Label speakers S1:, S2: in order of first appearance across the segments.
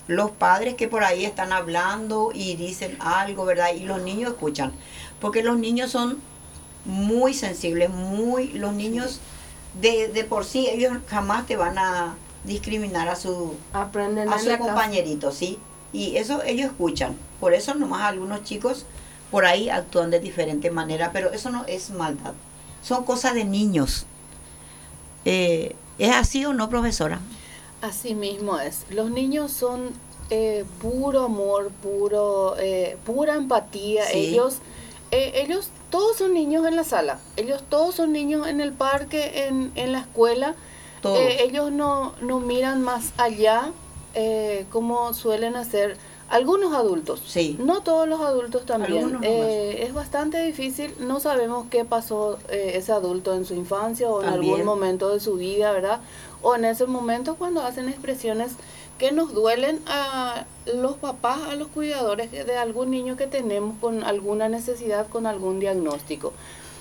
S1: los padres que por ahí están hablando y dicen algo, ¿verdad? Y los niños escuchan, porque los niños son muy sensibles, los niños de por sí, ellos jamás te van a discriminar
S2: Aprenden
S1: a
S2: en
S1: su
S2: la casa.
S1: compañerito, ¿sí? Y eso ellos escuchan. Por eso nomás algunos chicos por ahí actúan de diferente manera, pero eso no es maldad. Son cosas de niños. ¿Es así o no, profesora?
S2: Así mismo es. Los niños son puro amor, pura empatía.
S1: Sí,
S2: Ellos todos son niños en la sala. Ellos todos son niños en el parque, en la escuela.
S1: todos.
S2: Ellos no miran más allá como suelen hacer algunos adultos.
S1: Sí.
S2: No todos los adultos también.
S1: Algunos nomás.
S2: Es bastante difícil. No sabemos qué pasó ese adulto en su infancia o en
S1: También.
S2: algún momento de su vida, ¿verdad? O en ese momento cuando hacen expresiones que nos duelen a los papás, a los cuidadores de algún niño que tenemos con alguna necesidad, con algún diagnóstico.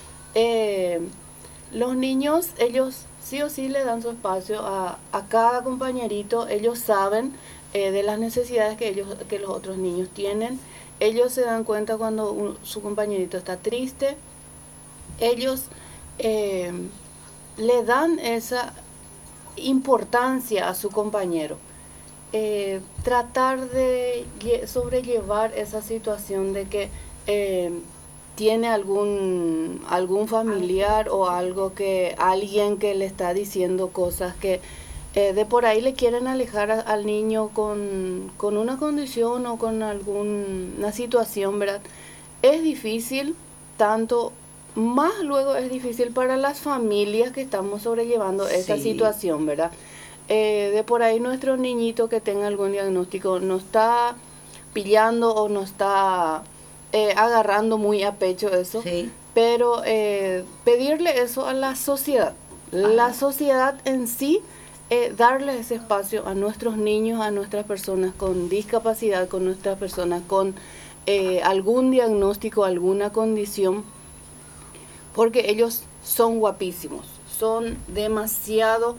S2: Los niños, ellos sí o sí le dan su espacio a cada compañerito. Ellos saben de las necesidades que los otros niños tienen. Ellos se dan cuenta cuando su compañerito está triste. Ellos le dan esa importancia a su compañero. Tratar de sobrellevar esa situación de que tiene algún familiar o alguien que le está diciendo cosas que de por ahí le quieren alejar al niño con una condición o con alguna situación, ¿verdad? Es difícil, tanto más luego es difícil para las familias que estamos sobrellevando esta situación, ¿verdad? De por ahí nuestro niñito que tenga algún diagnóstico no está pillando o no está agarrando muy a pecho eso, pero pedirle eso a la sociedad. La sociedad en sí, darle ese espacio a nuestros niños, a nuestras personas con discapacidad, con nuestras personas con algún diagnóstico, alguna condición, porque ellos son guapísimos, son demasiado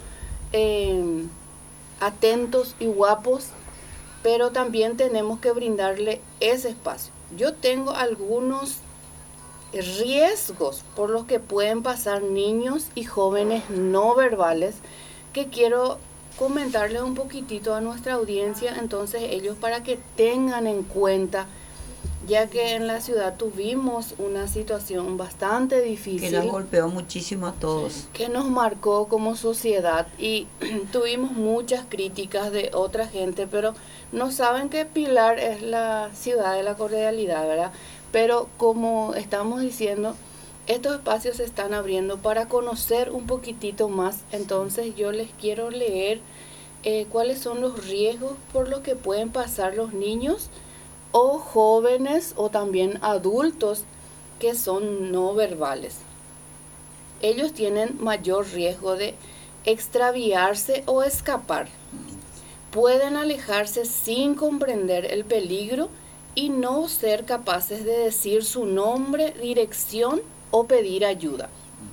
S2: atentos y guapos, pero también tenemos que brindarle ese espacio. Yo tengo algunos riesgos por los que pueden pasar niños y jóvenes no verbales que quiero comentarles un poquitito a nuestra audiencia, entonces ellos para que tengan en cuenta, ya que en la ciudad tuvimos una situación bastante difícil.
S1: Que nos golpeó muchísimo a todos.
S2: Que nos marcó como sociedad y tuvimos muchas críticas de otra gente, pero no saben que Pilar es la ciudad de la cordialidad, ¿verdad? Pero como estamos diciendo, estos espacios se están abriendo para conocer un poquitito más, entonces yo les quiero leer cuáles son los riesgos por los que pueden pasar los niños o jóvenes o también adultos que son no verbales. Ellos tienen mayor riesgo de extraviarse o escapar. Pueden alejarse sin comprender el peligro y no ser capaces de decir su nombre, dirección o pedir ayuda.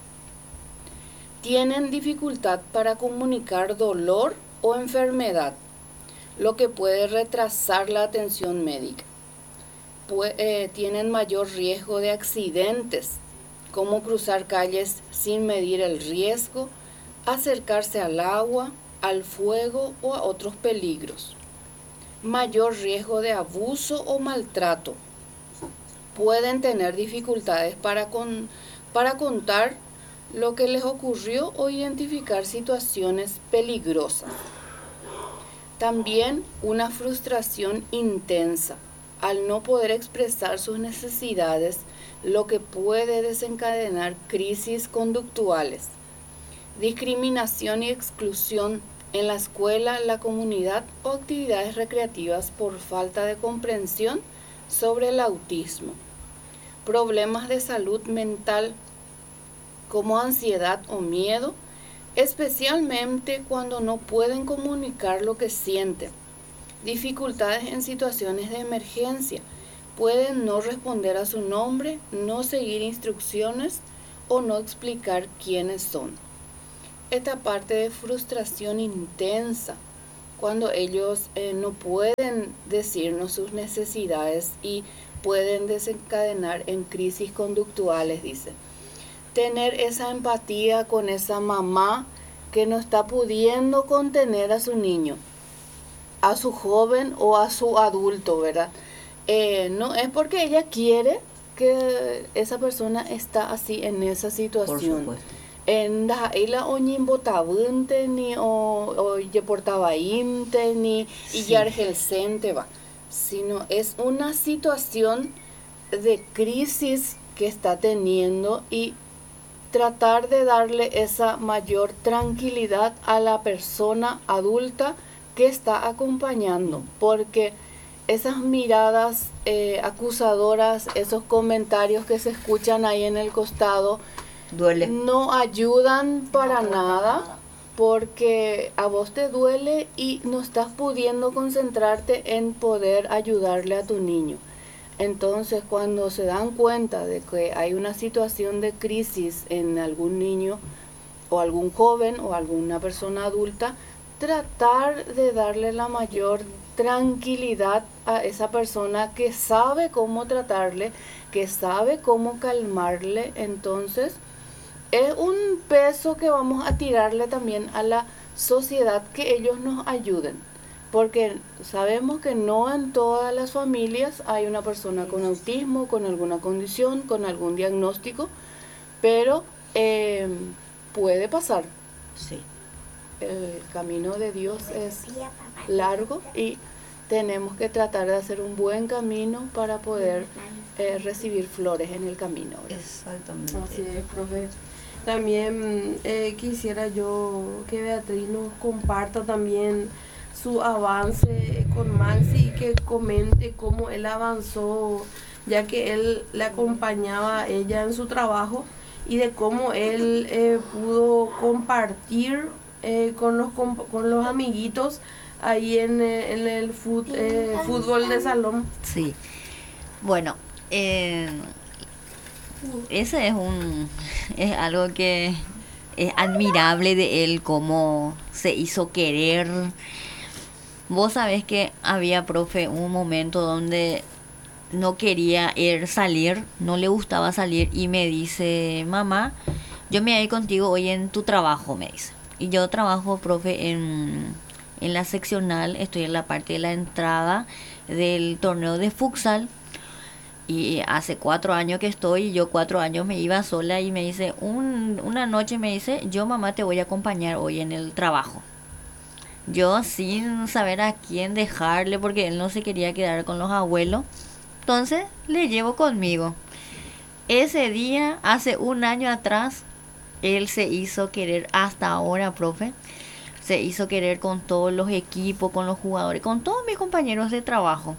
S2: Tienen dificultad para comunicar dolor o enfermedad, lo que puede retrasar la atención médica. Tienen mayor riesgo de accidentes, como cruzar calles sin medir el riesgo, acercarse al agua, al fuego o a otros peligros. Mayor riesgo de abuso o maltrato. Pueden tener dificultades para contar lo que les ocurrió o identificar situaciones peligrosas. También una frustración intensa al no poder expresar sus necesidades, lo que puede desencadenar crisis conductuales. Discriminación y exclusión en la escuela, la comunidad o actividades recreativas por falta de comprensión sobre el autismo. Problemas de salud mental como ansiedad o miedo, especialmente cuando no pueden comunicar lo que sienten. Dificultades en situaciones de emergencia. Pueden no responder a su nombre, no seguir instrucciones o no explicar quiénes son. Esta parte de frustración intensa cuando ellos no pueden decirnos sus necesidades y pueden desencadenar en crisis conductuales, dice. Tener esa empatía con esa mamá que no está pudiendo contener a su niño, a su joven o a su adulto, ¿verdad? No es porque ella quiere que esa persona está así en esa situación. En la ila oñin botabunte ni o ye portabainte ni y yargelcente va, sino es una situación de crisis que está teniendo y tratar de darle esa mayor tranquilidad a la persona adulta que está acompañando, porque esas miradas acusadoras, esos comentarios que se escuchan ahí en el costado, duele. No ayudan para nada, porque a vos te duele y no estás pudiendo concentrarte en poder ayudarle a tu niño. Entonces, cuando se dan cuenta de que hay una situación de crisis en algún niño o algún joven o alguna persona adulta, tratar de darle la mayor tranquilidad a esa persona que sabe cómo tratarle, que sabe cómo calmarle. Entonces, es un peso que vamos a tirarle también a la sociedad, que ellos nos ayuden. Porque sabemos que no en todas las familias hay una persona con autismo, con alguna condición, con algún diagnóstico, pero puede pasar.
S1: Sí.
S2: El camino de Dios es largo y tenemos que tratar de hacer un buen camino para poder recibir flores en el camino.
S1: Exactamente.
S3: Así es, profe. También quisiera yo que Beatriz nos comparta también su avance con Maxi y que comente cómo él avanzó, ya que él le acompañaba a ella en su trabajo, y de cómo él pudo compartir con los amiguitos ahí en el fútbol de salón.
S4: Sí, bueno, ese es algo que es admirable de él, cómo se hizo querer. Vos sabés que había, profe, un momento donde no quería salir, no le gustaba salir, y me dice: mamá, yo me voy a ir contigo hoy en tu trabajo, me dice. Y yo trabajo, profe, en la seccional, estoy en la parte de la entrada del torneo de futsal. Y hace 4 años que estoy, yo 4 años me iba sola, y me dice, una noche me dice: yo, mamá, te voy a acompañar hoy en el trabajo. Yo sin saber a quién dejarle, porque él no se quería quedar con los abuelos, entonces le llevo conmigo. Ese día, hace 1 año atrás, él se hizo querer hasta ahora, profe. Se hizo querer con todos los equipos, con los jugadores, con todos mis compañeros de trabajo.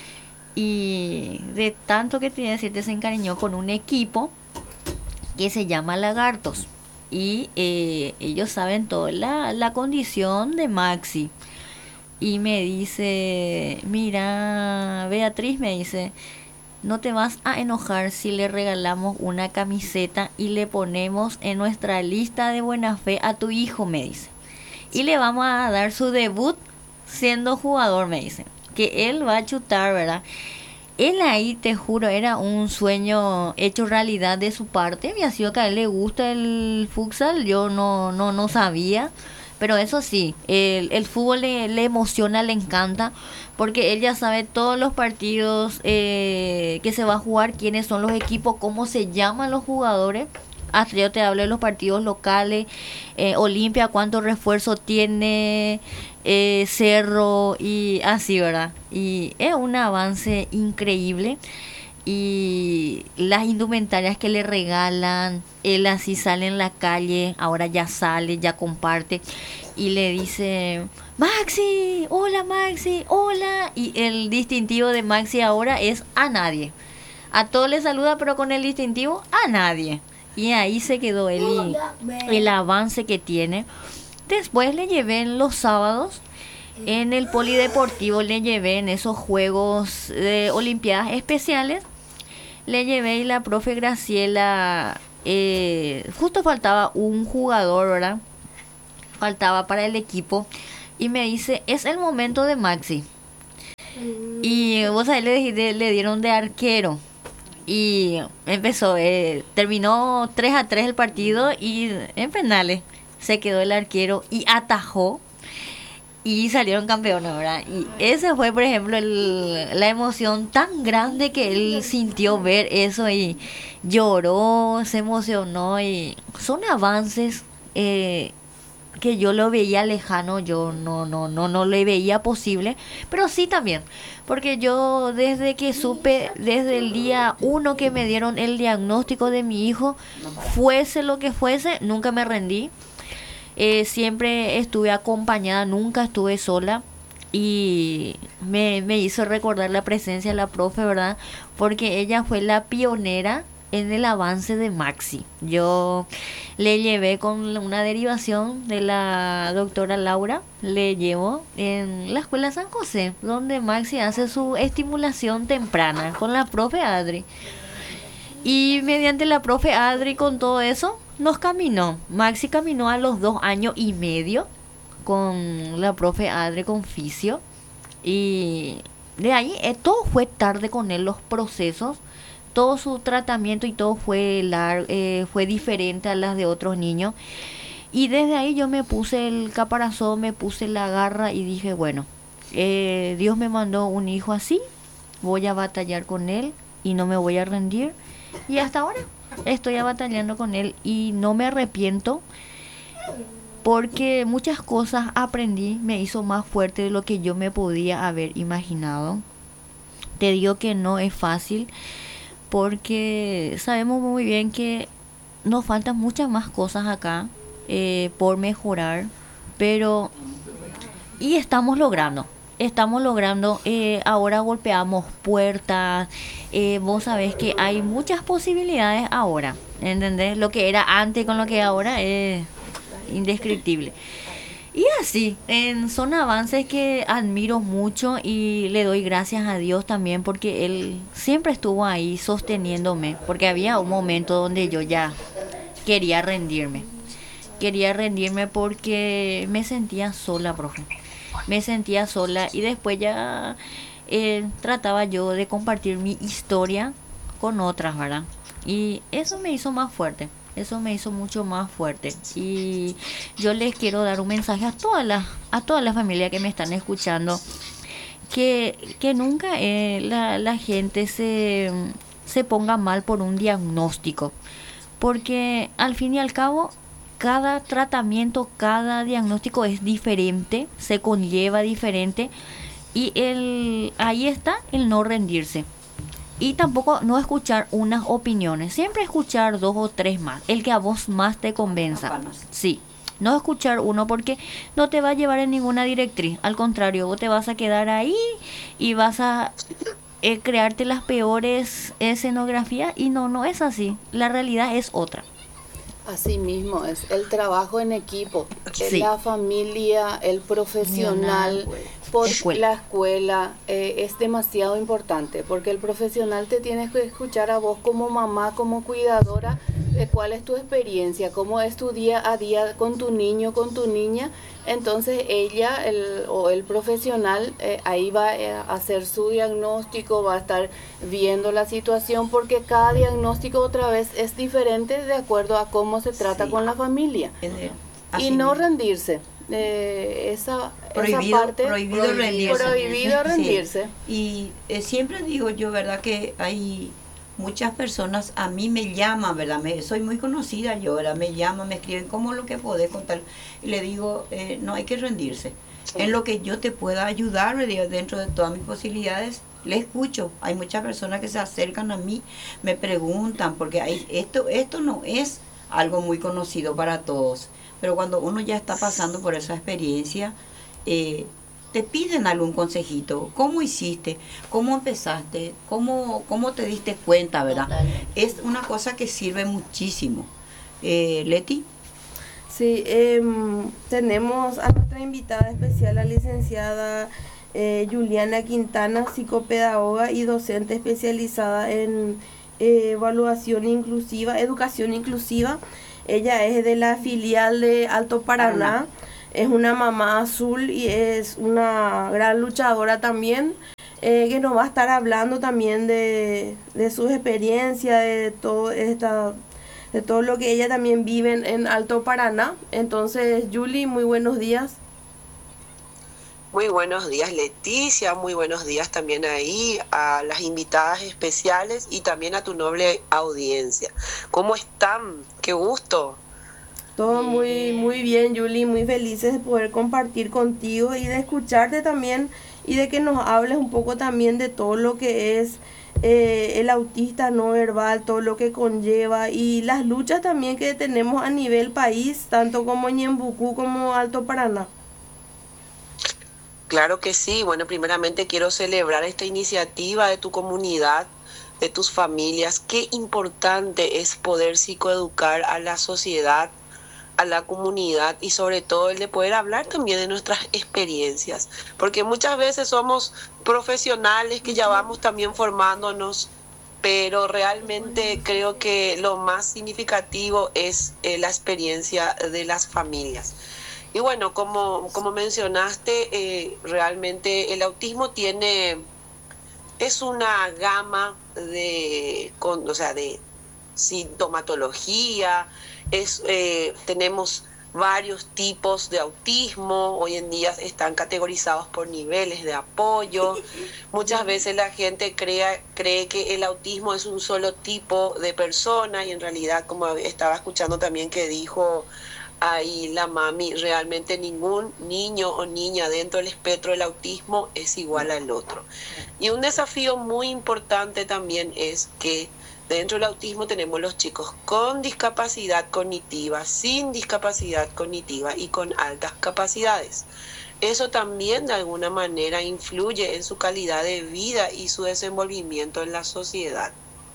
S4: Y de tanto que tenía que decirte, se encariñó con un equipo que se llama Lagartos. Y ellos saben toda la condición de Maxi. Y me dice: mira, Beatriz, me dice, no te vas a enojar si le regalamos una camiseta y le ponemos en nuestra lista de buena fe a tu hijo, me dice. Y le vamos a dar su debut siendo jugador, me dice. Que él va a chutar, ¿verdad? Él ahí, te juro, era un sueño hecho realidad de su parte. Había sido que a él le gusta el futsal, yo no sabía. Pero eso sí, el fútbol le emociona, le encanta, porque él ya sabe todos los partidos que se va a jugar, quiénes son los equipos, cómo se llaman los jugadores. Hasta yo te hablo de los partidos locales, Olimpia, cuánto refuerzo tiene, Cerro, y así, ¿verdad? Y es un avance increíble. Y las indumentarias que le regalan, él así sale en la calle, ahora ya sale, ya comparte, y le dice: Maxi, hola Maxi, hola. Y el distintivo de Maxi ahora es a nadie. A todos le saluda, pero con el distintivo a nadie. Y ahí se quedó él y el avance que tiene. Después le llevé en los sábados en el polideportivo, le llevé en esos juegos de olimpiadas especiales. Le llevé, y la profe Graciela, justo faltaba un jugador, ¿verdad? Faltaba para el equipo. y me dice, es el momento de Maxi. Y vos ahí le dieron de arquero. Y empezó, terminó 3-3 el partido y en penales se quedó el arquero y atajó y salieron campeones, ¿verdad? Y ese fue, por ejemplo, la emoción tan grande que él sintió ver eso y lloró, se emocionó y son avances que yo lo veía lejano, yo no le veía posible, pero sí también, porque yo desde que supe, desde el día 1 que me dieron el diagnóstico de mi hijo, fuese lo que fuese, nunca me rendí. Siempre estuve acompañada, nunca estuve sola y me hizo recordar la presencia de la profe, ¿verdad? Porque ella fue la pionera en el avance de Maxi. Yo le llevé con una derivación de la doctora Laura, le llevo en la escuela San José, donde Maxi hace su estimulación temprana con la profe Adri. Y mediante la profe Adri con todo eso, nos caminó. Maxi caminó a los 2 años y medio con la profe Adri con fisio. Y de ahí todo fue tarde con él, los procesos. Todo su tratamiento y todo fue diferente a las de otros niños. Y desde ahí yo me puse el caparazón, me puse la garra y dije, bueno, Dios me mandó un hijo así, voy a batallar con él y no me voy a rendir. Y hasta ahora estoy batallando con él y no me arrepiento porque muchas cosas aprendí, me hizo más fuerte de lo que yo me podía haber imaginado. Te digo que no es fácil porque sabemos muy bien que nos faltan muchas más cosas acá por mejorar, pero y estamos logrando, ahora golpeamos puertas, vos sabés que hay muchas posibilidades ahora, ¿entendés? Lo que era antes con lo que ahora es indescriptible. Y así, son avances que admiro mucho y le doy gracias a Dios también porque Él siempre estuvo ahí sosteniéndome, porque había un momento donde yo ya quería rendirme porque me sentía sola, profe. Me sentía sola y después ya trataba yo de compartir mi historia con otras, ¿verdad? Y eso me hizo más fuerte. Eso me hizo mucho más fuerte. Y yo les quiero dar un mensaje a todas las familias que me están escuchando. Que nunca la gente se ponga mal por un diagnóstico. Porque al fin y al cabo, cada tratamiento, cada diagnóstico es diferente, se conlleva diferente. Y ahí está el no rendirse. Y tampoco no escuchar unas opiniones, siempre escuchar 2 o 3 más, el que a vos más te convenza. Sí, no escuchar uno porque no te va a llevar en ninguna directriz, al contrario, vos te vas a quedar ahí y vas a crearte las peores escenografías y no es así, la realidad es otra.
S2: Así mismo, es el trabajo en equipo,
S4: Sí.
S2: la familia, el profesional, por la escuela, es demasiado importante, porque el profesional te tiene que escuchar a vos como mamá, como cuidadora, de cuál es tu experiencia, cómo es tu día a día con tu niño, con tu niña. Entonces ella el profesional ahí va a hacer su diagnóstico, va a estar viendo la situación, porque cada diagnóstico otra vez es diferente de acuerdo a cómo se trata con la familia. Y no rendirse. Esa parte
S1: prohibido
S2: rendirse.
S1: Sí. Y siempre digo yo, ¿verdad? Que hay muchas personas, a mí me llaman, ¿verdad? Soy muy conocida yo, ¿verdad? Me llaman, me escriben, ¿cómo lo que podés contar? Y le digo, no hay que rendirse. En lo que yo te pueda ayudar, le digo, dentro de todas mis posibilidades, le escucho. Hay muchas personas que se acercan a mí, me preguntan, porque esto no es algo muy conocido para todos. Pero cuando uno ya está pasando por esa experiencia, te piden algún consejito. ¿Cómo hiciste? ¿Cómo empezaste? ¿Cómo te diste cuenta, verdad? Es una cosa que sirve muchísimo. Leti.
S3: Sí, tenemos a nuestra invitada especial, la licenciada Juliana Quintana, psicopedagoga y docente especializada en evaluación inclusiva, educación inclusiva. Ella es de la filial de Alto Paraná. es una mamá azul y es una gran luchadora también, que nos va a estar hablando también de sus experiencias, de todo lo que ella también vive en Alto Paraná. Entonces, Julie, muy buenos días.
S5: Muy buenos días, Leticia, muy buenos días también ahí a las invitadas especiales y también a tu noble audiencia. ¿Cómo están? ¡Qué gusto!
S3: Todo muy bien, Julie, muy felices de poder compartir contigo y de escucharte también y de que nos hables un poco también de todo lo que es el autista no verbal, todo lo que conlleva y las luchas también que tenemos a nivel país, tanto como Ñembucú como Alto Paraná.
S5: Claro que sí. Bueno, primeramente quiero celebrar esta iniciativa de tu comunidad, de tus familias. Qué importante es poder psicoeducar a la sociedad, a la comunidad y sobre todo el de poder hablar también de nuestras experiencias, porque muchas veces somos profesionales que ya vamos también formándonos, pero realmente creo que lo más significativo es la experiencia de las familias. Y bueno, como mencionaste, realmente el autismo es una gama de sintomatología, tenemos varios tipos de autismo, hoy en día están categorizados por niveles de apoyo. Muchas veces la gente cree que el autismo es un solo tipo de persona y en realidad, como estaba escuchando también que dijo ahí la mami, realmente ningún niño o niña dentro del espectro del autismo es igual al otro. Y un desafío muy importante también es que dentro del autismo tenemos los chicos con discapacidad cognitiva, sin discapacidad cognitiva y con altas capacidades. Eso también de alguna manera influye en su calidad de vida y su desenvolvimiento en la sociedad.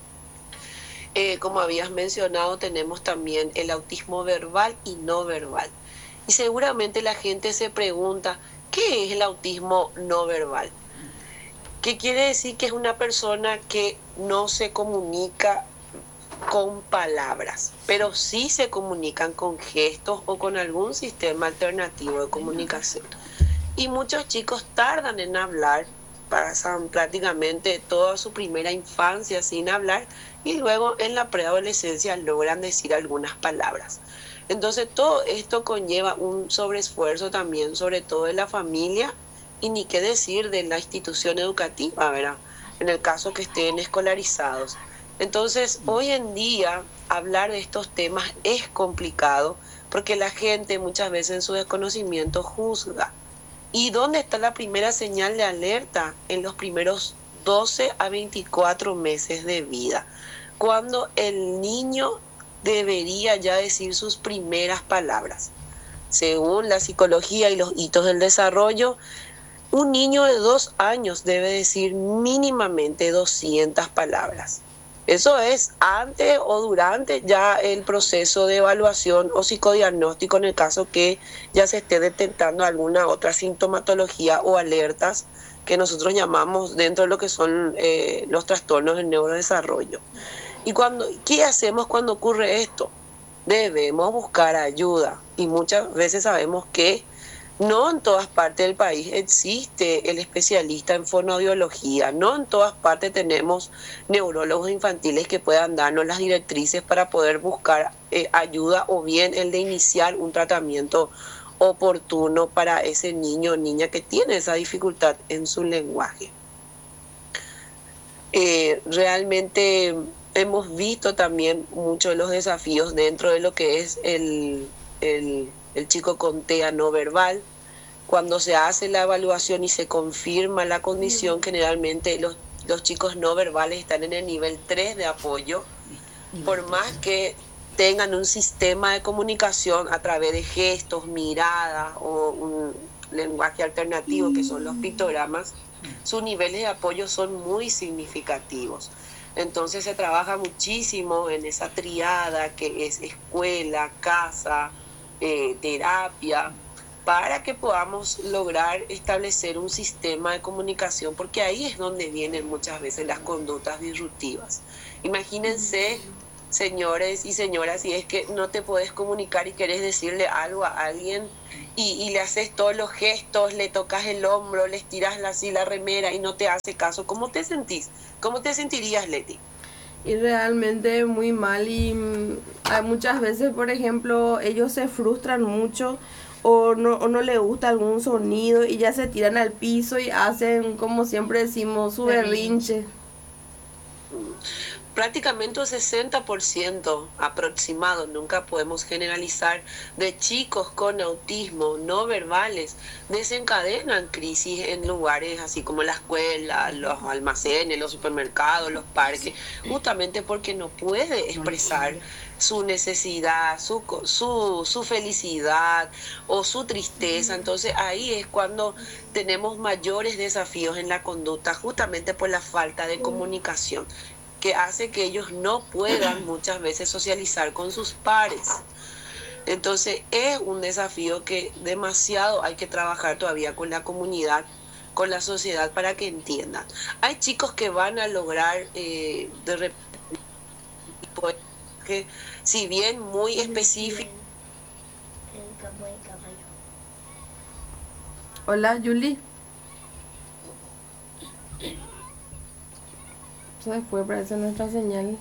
S5: Como habías mencionado, tenemos también el autismo verbal y no verbal. Y seguramente la gente se pregunta, ¿qué es el autismo no verbal? ¿Qué quiere decir? Que es una persona que no se comunica con palabras, pero sí se comunican con gestos o con algún sistema alternativo de comunicación. Y muchos chicos tardan en hablar, pasan prácticamente toda su primera infancia sin hablar y luego en la preadolescencia logran decir algunas palabras. Entonces todo esto conlleva un sobreesfuerzo también, sobre todo de la familia y ni qué decir de la institución educativa, ¿verdad? En el caso que estén escolarizados. Entonces hoy en día hablar de estos temas es complicado porque la gente muchas veces en su desconocimiento juzga. ¿Y dónde está la primera señal de alerta? En los primeros 12 a 24 meses de vida, cuando el niño debería ya decir sus primeras palabras. Según la psicología y los hitos del desarrollo, un niño de 2 años debe decir mínimamente 200 palabras. Eso es antes o durante ya el proceso de evaluación o psicodiagnóstico en el caso que ya se esté detectando alguna otra sintomatología o alertas que nosotros llamamos dentro de lo que son los trastornos del neurodesarrollo. ¿Y qué hacemos cuando ocurre esto? Debemos buscar ayuda y muchas veces sabemos que no en todas partes del país existe el especialista en fonoaudiología, no en todas partes tenemos neurólogos infantiles que puedan darnos las directrices para poder buscar ayuda o bien el de iniciar un tratamiento oportuno para ese niño o niña que tiene esa dificultad en su lenguaje. Realmente hemos visto también muchos de los desafíos dentro de lo que es el chico con TEA no verbal. Cuando se hace la evaluación y se confirma la condición, generalmente los chicos no verbales están en el nivel 3 de apoyo, por más que tengan un sistema de comunicación a través de gestos, miradas o un lenguaje alternativo que son los pictogramas, sus niveles de apoyo son muy significativos. Entonces se trabaja muchísimo en esa triada que es escuela, casa, terapia, para que podamos lograr establecer un sistema de comunicación, porque ahí es donde vienen muchas veces las conductas disruptivas. Imagínense señores y señoras, si es que no te podés comunicar y querés decirle algo a alguien y le haces todos los gestos, le tocas el hombro, le estiras así la remera y no te hace caso, ¿cómo te sentís? ¿Cómo te sentirías, Leti?
S3: Y realmente muy mal hay muchas veces, por ejemplo, ellos se frustran mucho o no le gusta algún sonido y ya se tiran al piso y hacen, como siempre decimos, su berrinche.
S5: Prácticamente un 60% aproximado, nunca podemos generalizar, de chicos con autismo no verbales desencadenan crisis en lugares así como la escuela, los almacenes, los supermercados, los parques, justamente porque no puede expresar su necesidad, su felicidad o su tristeza. Entonces ahí es cuando tenemos mayores desafíos en la conducta, justamente por la falta de comunicación, que hace que ellos no puedan muchas veces socializar con sus pares. Entonces es un desafío que demasiado hay que trabajar todavía con la comunidad, con la sociedad, para que entiendan. Hay chicos que van a lograr de repente, que si bien muy específico.
S3: Hola, Julie. Se fue, parece nuestra señal.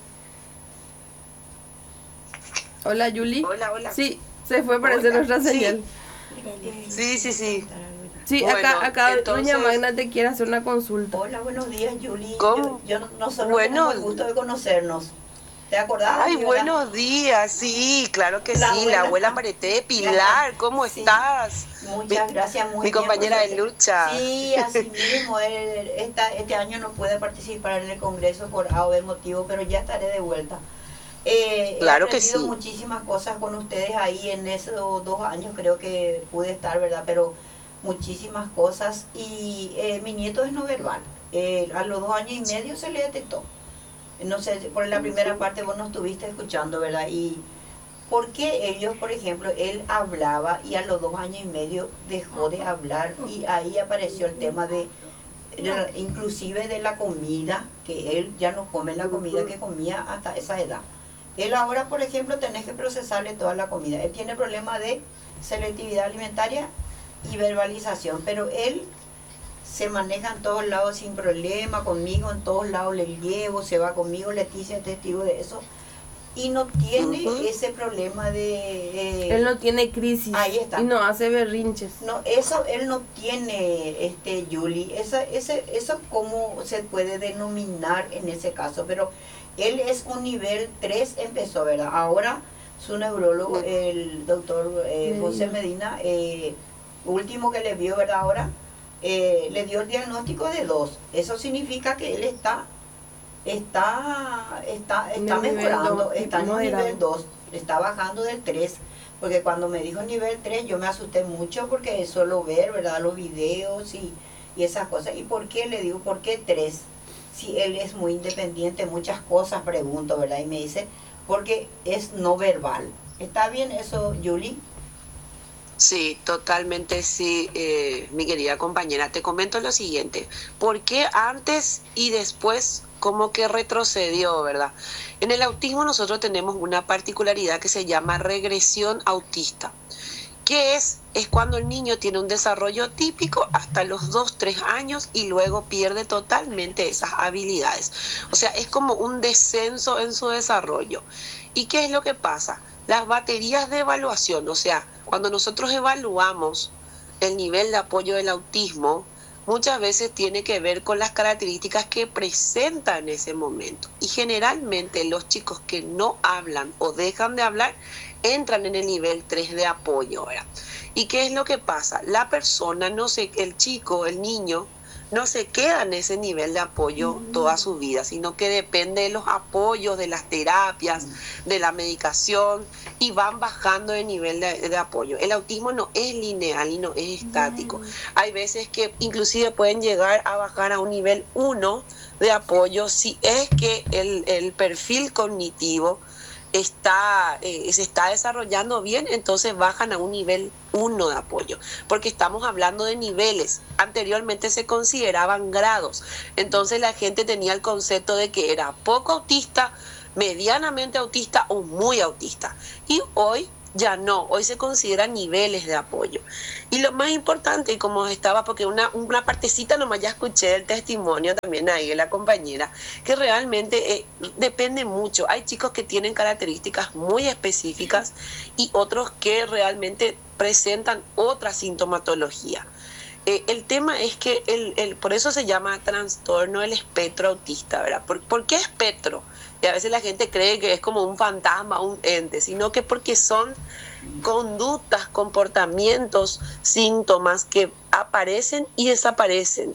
S3: Hola, Julie.
S5: Hola, hola.
S3: Sí, se fue, parece
S5: Hola,
S3: nuestra
S5: sí.
S3: señal.
S5: Sí.
S3: Sí,
S5: Bueno,
S3: acá
S5: entonces,
S3: doña Magna te quiere hacer una consulta.
S1: Hola, buenos días, Julie.
S5: ¿Cómo?
S1: Nosotros
S5: Bueno.
S1: tenemos el gusto de conocernos. ¿Te acordás?
S5: Ay,
S1: Viola?
S5: buenos días, sí, claro que
S1: La
S5: sí,
S1: abuela.
S5: la abuela Marité, Pilar, ¿cómo
S1: Sí.
S5: estás?
S1: Muchas gracias, muy
S5: Mi
S1: bien,
S5: compañera
S1: pues,
S5: de lucha.
S1: Sí, así mismo. Este año no pude participar en el Congreso por A o B motivo, pero ya estaré de vuelta.
S5: Claro
S1: He
S5: que
S1: aprendido
S5: sí.
S1: muchísimas cosas con ustedes ahí en esos 2 años, creo que pude estar, ¿verdad? Pero muchísimas cosas. Y mi nieto es no verbal. A los 2 años y medio se le detectó. No sé, por la primera parte vos no estuviste escuchando, ¿verdad? Y ¿por qué ellos, por ejemplo, él hablaba y a los 2 años y medio dejó de hablar? Y ahí apareció el tema inclusive de la comida, que él ya no come la comida que comía hasta esa edad. Él ahora, por ejemplo, tenés que procesarle toda la comida. Él tiene problemas de selectividad alimentaria y verbalización, pero él se maneja en todos lados sin problema, conmigo en todos lados le llevo, se va conmigo, Leticia es testigo de eso, y no tiene ese problema de...
S3: Él no tiene crisis.
S1: Ahí está.
S3: Y no hace berrinches.
S1: No, eso él no tiene, Julie, eso cómo se puede denominar en ese caso, pero él es un nivel 3, empezó, ¿verdad? Ahora su neurólogo, el doctor José Medina, último que le vio, ¿verdad? Ahora le dio el diagnóstico de 2. Eso significa que él está mejorando, está en un nivel 2, está bajando del 3, porque cuando me dijo nivel 3 yo me asusté mucho porque suelo ver, ¿verdad?, los videos y esas cosas. ¿Y por qué? Le digo, ¿por qué 3? Si él es muy independiente, muchas cosas pregunto, ¿verdad? Y me dice, porque es no verbal. ¿Está bien eso, Julie?
S5: Sí, totalmente sí, mi querida compañera. Te comento lo siguiente. ¿Por qué antes y después como que retrocedió, verdad? En el autismo nosotros tenemos una particularidad que se llama regresión autista. ¿Qué es? Es cuando el niño tiene un desarrollo típico hasta los 2-3 años y luego pierde totalmente esas habilidades. O sea, es como un descenso en su desarrollo. ¿Y qué es lo que pasa? Las baterías de evaluación, o sea, cuando nosotros evaluamos el nivel de apoyo del autismo, muchas veces tiene que ver con las características que presenta en ese momento. Y generalmente los chicos que no hablan o dejan de hablar entran en el nivel 3 de apoyo, ¿verdad? ¿Y qué es lo que pasa? La persona, el chico, el niño, no se queda en ese nivel de apoyo toda su vida, sino que depende de los apoyos, de las terapias, de la medicación, y van bajando de nivel de apoyo. El autismo no es lineal y no es estático. Hay veces que inclusive pueden llegar a bajar a un nivel 1 de apoyo si es que el perfil cognitivo se está desarrollando bien, entonces bajan a un nivel 1 de apoyo, porque estamos hablando de niveles. Anteriormente se consideraban grados, entonces la gente tenía el concepto de que era poco autista, medianamente autista o muy autista. Y hoy ya no, hoy se consideran niveles de apoyo. Y lo más importante, y como estaba, porque una partecita nomás ya escuché el testimonio también ahí de la compañera, que realmente depende mucho. Hay chicos que tienen características muy específicas y otros que realmente presentan otra sintomatología. El tema es que por eso se llama trastorno del espectro autista, ¿verdad? ¿Por qué espectro? Y a veces la gente cree que es como un fantasma, un ente, sino que porque son conductas, comportamientos, síntomas que aparecen y desaparecen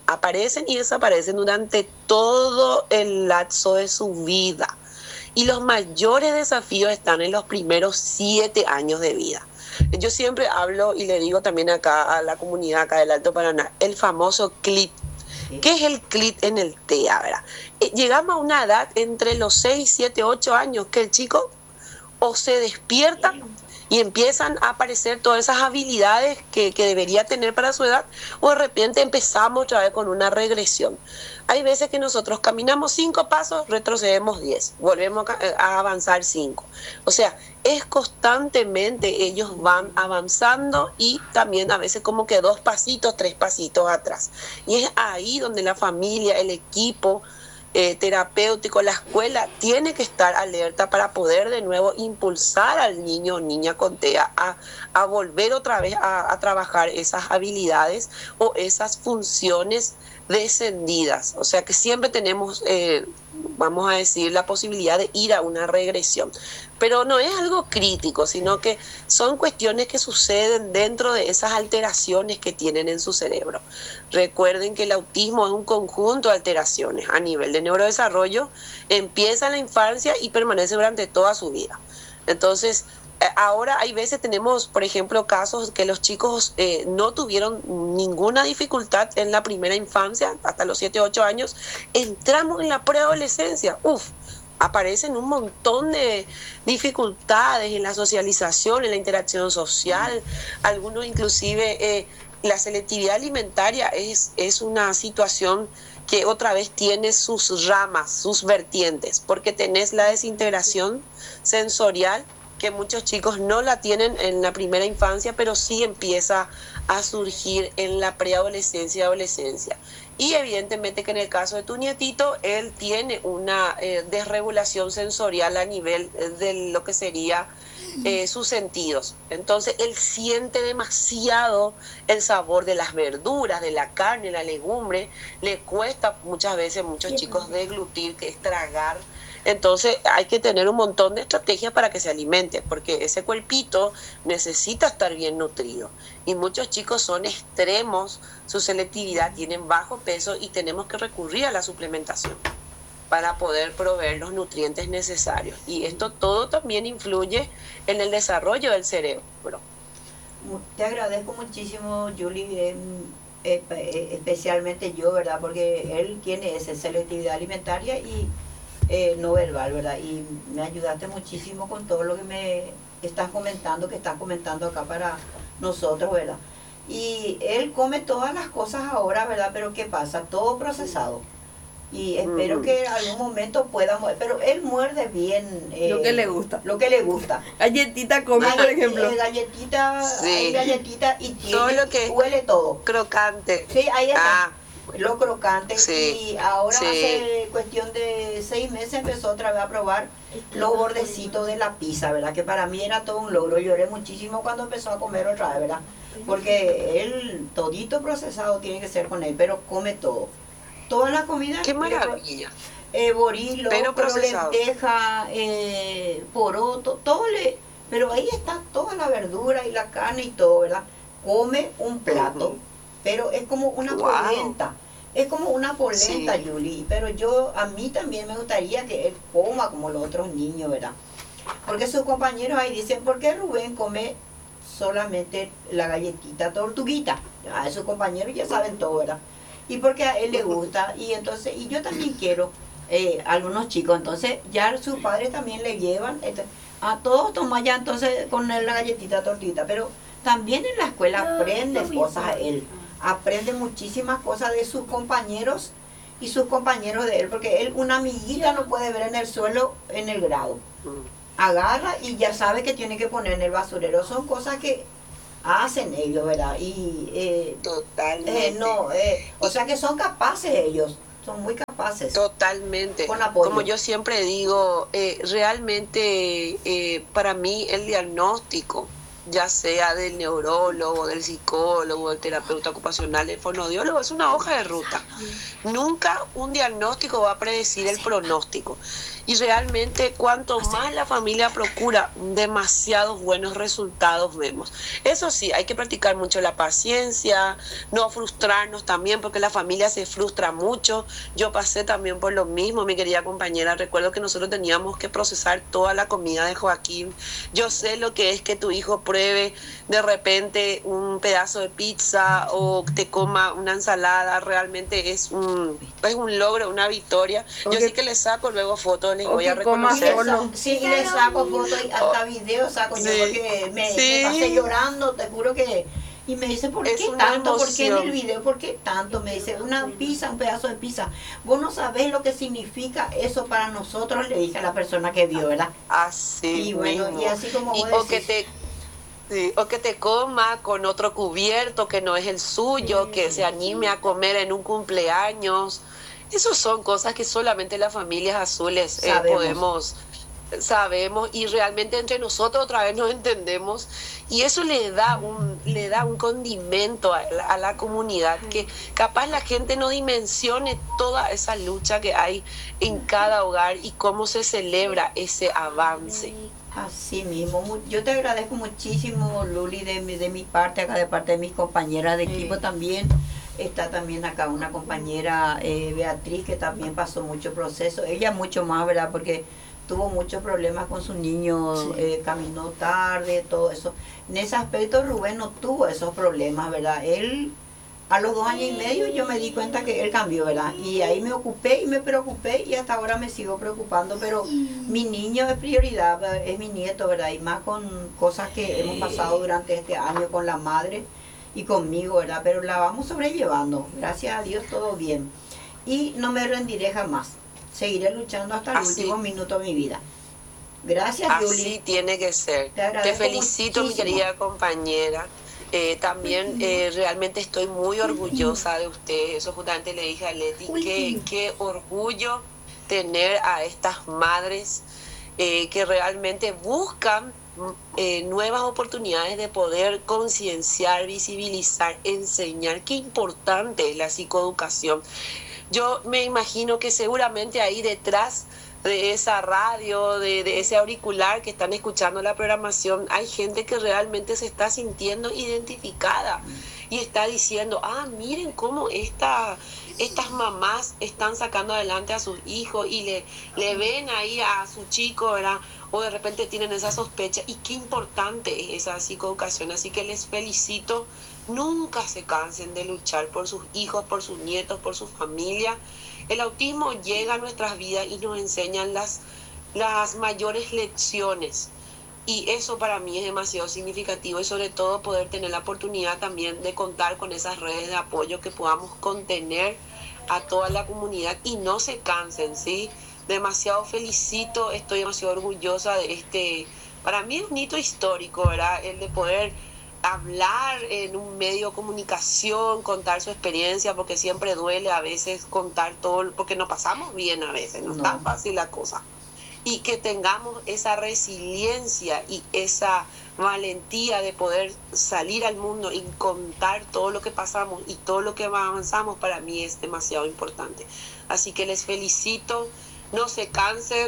S5: durante todo el lapso de su vida. Y los mayores desafíos están en los primeros 7 años de vida. Yo siempre hablo y le digo también acá a la comunidad acá del Alto Paraná, el famoso CLIT. ¿Qué es el CLIT en el TEA, verdad? Llegamos a una edad entre los 6, 7, 8 años que el chico o se despierta y empiezan a aparecer todas esas habilidades que debería tener para su edad, o de repente empezamos otra vez con una regresión. Hay veces que nosotros caminamos 5 pasos, retrocedemos 10, volvemos a avanzar 5. O sea, es constantemente ellos van avanzando y también a veces como que 2 pasitos, 3 pasitos atrás. Y es ahí donde la familia, el equipo terapéutico, la escuela tiene que estar alerta para poder de nuevo impulsar al niño o niña con TEA a volver otra vez a trabajar esas habilidades o esas funciones descendidas. O sea que siempre tenemos, vamos a decir, la posibilidad de ir a una regresión. Pero no es algo crítico, sino que son cuestiones que suceden dentro de esas alteraciones que tienen en su cerebro. Recuerden que el autismo es un conjunto de alteraciones a nivel de neurodesarrollo, empieza en la infancia y permanece durante toda su vida. Entonces, ahora hay veces tenemos, por ejemplo, casos que los chicos no tuvieron ninguna dificultad en la primera infancia, hasta los 7, 8 años, entramos en la preadolescencia, aparecen un montón de dificultades en la socialización, en la interacción social, algunos inclusive la selectividad alimentaria es una situación que otra vez tiene sus ramas, sus vertientes, porque tenés la desintegración sensorial, que muchos chicos no la tienen en la primera infancia, pero sí empieza a surgir en la preadolescencia y adolescencia. Y evidentemente que en el caso de tu nietito, él tiene una desregulación sensorial a nivel de lo que sería sus sentidos. Entonces él siente demasiado el sabor de las verduras, de la carne, la legumbre. Le cuesta muchas veces a muchos chicos deglutir, que es tragar. Entonces hay que tener un montón de estrategias para que se alimente, porque ese cuerpito necesita estar bien nutrido. Y muchos chicos son extremos, su selectividad, tienen bajo peso y tenemos que recurrir a la suplementación para poder proveer los nutrientes necesarios. Y esto todo también influye en el desarrollo del cerebro.
S1: Te agradezco muchísimo, Julie, especialmente yo, ¿verdad? Porque él tiene esa selectividad alimentaria y no verbal, ¿verdad? Y me ayudaste muchísimo con todo lo que me estás comentando acá para nosotros, ¿verdad? Y él come todas las cosas ahora, ¿verdad? Pero ¿qué pasa? Todo procesado. Y espero que en algún momento pueda morder, pero él muerde bien.
S3: Lo que le gusta.
S1: Lo que le gusta.
S3: Galletita come, por ejemplo.
S1: Galletita,
S3: Sí.
S1: hay galletita y tiene,
S5: Todo lo que
S1: huele todo.
S5: crocante.
S1: Sí, ahí está. Lo crocante.
S5: Sí,
S1: Y ahora
S5: sí.
S1: hace cuestión de 6 meses empezó otra vez a probar los bordecitos de la pizza, ¿verdad? Que para mí era todo un logro. Lloré muchísimo cuando empezó a comer otra vez, ¿verdad? Porque él, todito procesado tiene que ser con él, pero come todo. Toda la comida.
S5: ¡Qué maravilla!
S1: Borilo,
S5: Pero procesado.
S1: lenteja, poroto, todo le... Pero ahí está toda la verdura y la carne y todo, ¿verdad? Come un plato, pero es como una
S5: Wow.
S1: polenta. Es como una polenta,
S5: Sí.
S1: Julie. Pero a mí también me gustaría que él coma como los otros niños, ¿verdad? Porque sus compañeros ahí dicen, ¿por qué Rubén come solamente la galletita tortuguita? A sus compañeros ya saben todo, ¿verdad? Y porque a él le gusta, y entonces, y yo también quiero, algunos chicos, entonces ya sus padres también le llevan, a todos toman ya entonces con él la galletita tortita, pero también en la escuela aprende cosas él, aprende muchísimas cosas de sus compañeros y sus compañeros de él, porque él una amiguita no puede ver en el suelo en el grado. Agarra y ya sabe que tiene que poner en el basurero. Son cosas que hacen ellos, ¿verdad? Y
S5: Totalmente.
S1: o sea que son capaces ellos, son muy capaces.
S5: Totalmente.
S1: Con apoyo.
S5: Como yo siempre digo, realmente para mí el diagnóstico, ya sea del neurólogo, del psicólogo, del terapeuta ocupacional, del fonoaudiólogo, es una hoja de ruta. Nunca un diagnóstico va a predecir el pronóstico. Y realmente cuanto más la familia procura demasiados buenos resultados vemos. Eso sí, hay que practicar mucho la paciencia, no frustrarnos también porque la familia se frustra mucho. Yo pasé también por lo mismo, mi querida compañera. Recuerdo que nosotros teníamos que procesar toda la comida de Joaquín. Yo sé lo que es que tu hijo pruebe de repente un pedazo de pizza o te coma una ensalada. Realmente es un logro, una victoria. Yo sí que le saco luego fotos, les voy a reconocer.
S1: Sí, y le saco fotos y hasta videos saco yo, porque me pasé llorando, te juro que... Y me dice, ¿por qué tanto? ¿Por qué en el video? ¿Por qué tanto? Me dice, una pizza, un pedazo de pizza. Vos no sabés lo que significa eso para nosotros, le dije a la persona que vio, ¿verdad?
S5: Así
S1: y bueno,
S5: mismo.
S1: Y así como vos decís,
S5: o que te coma con otro cubierto que no es el suyo, que se anime a comer en un cumpleaños. Esas son cosas que solamente las familias azules sabemos y realmente entre nosotros otra vez nos entendemos y eso le da un condimento a la comunidad que capaz la gente no dimensione toda esa lucha que hay en cada hogar y cómo se celebra ese avance.
S1: Así mismo, yo te agradezco muchísimo, Luli, de mi parte, acá de parte de mis compañeras de equipo también. Está también acá una compañera, Beatriz, que también pasó mucho proceso. Ella mucho más, ¿verdad? Porque tuvo muchos problemas con su niño, caminó tarde, todo eso. En ese aspecto Rubén no tuvo esos problemas, ¿verdad? Él, a los 2 años y medio, yo me di cuenta que él cambió, ¿verdad? Y ahí me ocupé y me preocupé y hasta ahora me sigo preocupando, pero mi niño es prioridad, es mi nieto, ¿verdad? Y más con cosas que hemos pasado durante este año con la madre y conmigo, ¿verdad? Pero la vamos sobrellevando, gracias a Dios todo bien. Y no me rendiré jamás, seguiré luchando hasta el último minuto de mi vida. Gracias, Yuli.
S5: Así tiene que ser.
S1: Te
S5: felicito,
S1: muchísimo.
S5: mi querida compañera. También realmente estoy muy orgullosa de usted. Eso justamente le dije a Leti, qué orgullo tener a estas madres que realmente buscan nuevas oportunidades de poder concienciar, visibilizar, enseñar. Qué importante es la psicoeducación. Yo me imagino que seguramente ahí detrás de esa radio, de ese auricular que están escuchando la programación, hay gente que realmente se está sintiendo identificada y está diciendo, miren cómo estas mamás están sacando adelante a sus hijos y le ven ahí a su chico, ¿verdad? O de repente tienen esa sospecha y qué importante es esa psicoeducación, así que les felicito. Nunca se cansen de luchar por sus hijos, por sus nietos, por su familia. El autismo llega a nuestras vidas y nos enseñan las mayores lecciones. Y eso para mí es demasiado significativo y sobre todo poder tener la oportunidad también de contar con esas redes de apoyo que podamos contener a toda la comunidad y no se cansen, ¿sí? Demasiado felicito, estoy demasiado orgullosa de para mí es un hito histórico, ¿verdad? El de poder hablar en un medio de comunicación, contar su experiencia, porque siempre duele a veces contar todo, porque no pasamos bien a veces, no es tan fácil la cosa. Y que tengamos esa resiliencia y esa valentía de poder salir al mundo y contar todo lo que pasamos y todo lo que avanzamos, para mí es demasiado importante. Así que les felicito, no se cansen,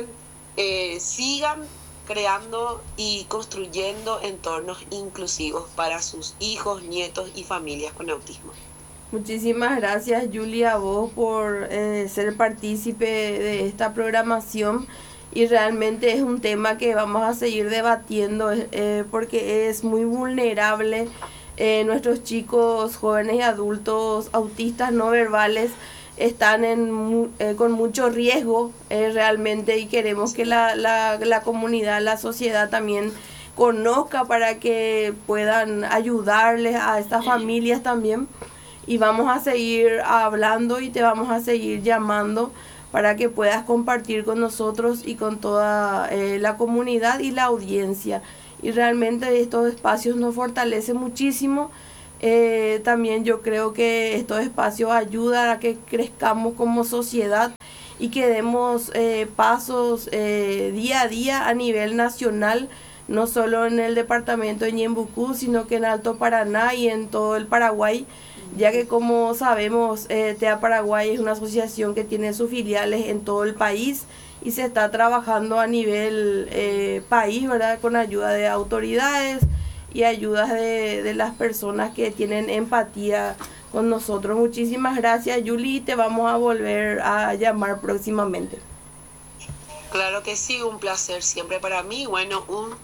S5: sigan creando y construyendo entornos inclusivos para sus hijos, nietos y familias con autismo.
S3: Muchísimas gracias, Julia, a vos por ser partícipe de esta programación y realmente es un tema que vamos a seguir debatiendo porque es muy vulnerable. Nuestros chicos, jóvenes y adultos autistas no verbales están con mucho riesgo realmente y queremos que la comunidad, la sociedad también conozca para que puedan ayudarles a estas familias también. y vamos a seguir hablando y te vamos a seguir llamando para que puedas compartir con nosotros y con toda la comunidad y la audiencia. Y realmente estos espacios nos fortalecen muchísimo. También yo creo que estos espacios ayudan a que crezcamos como sociedad y que demos pasos día a día a nivel nacional, no solo en el departamento de Ñembucú, sino que en Alto Paraná y en todo el Paraguay, ya que como sabemos, TEA Paraguay es una asociación que tiene sus filiales en todo el país y se está trabajando a nivel país, ¿verdad? Con ayuda de autoridades y ayudas de las personas que tienen empatía con nosotros. Muchísimas gracias, Yuli, te vamos a volver a llamar próximamente.
S5: Claro que sí, un placer siempre para mí. Bueno,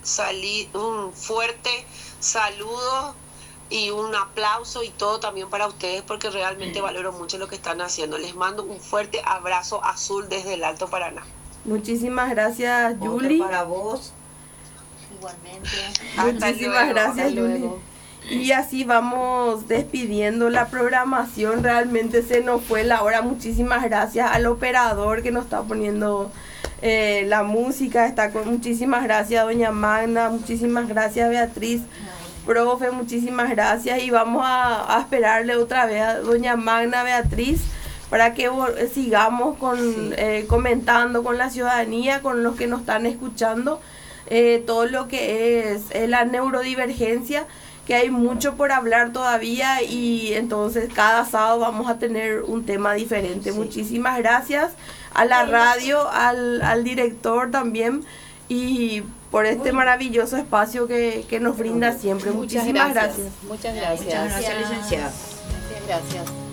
S5: un fuerte saludo y un aplauso y todo también para ustedes, porque realmente valoro mucho lo que están haciendo. Les mando un fuerte abrazo azul desde el Alto Paraná.
S3: Muchísimas gracias,
S1: Otro
S3: Yuli.
S1: para vos.
S4: Igualmente.
S3: Muchísimas gracias,
S4: Hasta
S3: Yuli.
S4: luego.
S3: Y así vamos despidiendo la programación. Realmente se nos fue la hora. Muchísimas gracias al operador que nos está poniendo la música. Muchísimas gracias, doña Magna. Muchísimas gracias, Beatriz. Profe, muchísimas gracias. Y vamos a esperarle otra vez a doña Magna, Beatriz, para que sigamos comentando con la ciudadanía, con los que nos están escuchando, todo lo que es la neurodivergencia, que hay mucho por hablar todavía, y entonces cada sábado vamos a tener un tema diferente. Sí. Muchísimas gracias a la radio, al director también, y por este maravilloso espacio que nos brinda siempre. Muchísimas gracias.
S2: Muchas gracias.
S1: Muchas gracias, licenciada.
S2: Gracias.